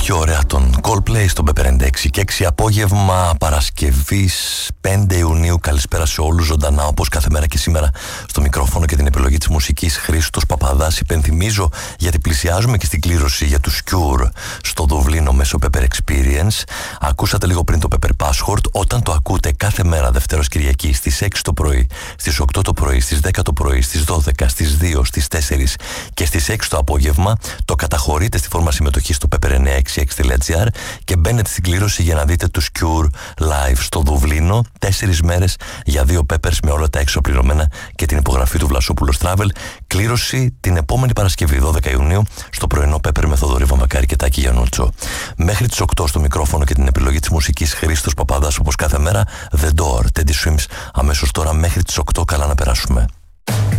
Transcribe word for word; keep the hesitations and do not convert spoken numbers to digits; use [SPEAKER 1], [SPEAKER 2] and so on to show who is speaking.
[SPEAKER 1] πιο ωραία των Coldplay στον Pepper ενενήντα έξι και έξι, απόγευμα Παρασκευής πέντε Ιουνίου. Καλησπέρα σε όλους, ζωντανά όπως κάθε μέρα και σήμερα στο μικρόφωνο και την επιλογή της μουσικής Χρήστος Παπαδάς. Υπενθυμίζω, γιατί πλησιάζουμε και στην κλήρωση για τους Cure στο Δουβλίνο μέσω Pepper Experience. Ακούσατε λίγο πριν το Pepper Password. Όταν το ακούτε κάθε μέρα Δευτέρος Κυριακή στις έξι το πρωί, στις οκτώ το πρωί, στις δέκα το πρωί, στις δώδεκα, στις δύο, στις τέσσερις και στις έξι το απόγευμα, το καταχωρείτε στη φόρμα συμμετοχής στο pepper εννιακόσια εξήντα έξι τελεία τζι άρ και μπαίνετε στην κλήρωση για να δείτε τους Cure live στο Δουβλίνο. Τέσσερις μέρες για δύο Peppers με όλα τα έξω πληρωμένα και την υπογραφή του Βλασόπουλος Travel. Κλήρωση την επόμενη Παρασκευή, δώδεκα Ιουνίου, στο πρωινό Pepper με Θοδωρή Βαμβακάρη και Τάκη Γιαννούτσο. Μέχρι τις οκτώ στο μικρόφωνο και την επιλογή της μουσικής Χρήστος Παπαδάς όπως κάθε μέρα. The Door, Teddy Swims. Αμέσως τώρα μέχρι τις οκτώ, καλά να περάσουμε.